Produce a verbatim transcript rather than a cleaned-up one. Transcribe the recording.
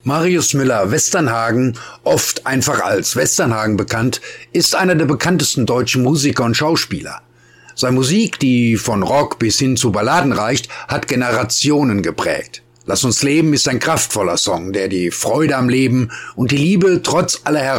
Marius Müller-Westernhagen, oft einfach als Westernhagen bekannt, ist einer der bekanntesten deutschen Musiker und Schauspieler. Seine Musik, die von Rock bis hin zu Balladen reicht, hat Generationen geprägt. Lass uns leben ist ein kraftvoller Song, der die Freude am Leben und die Liebe trotz aller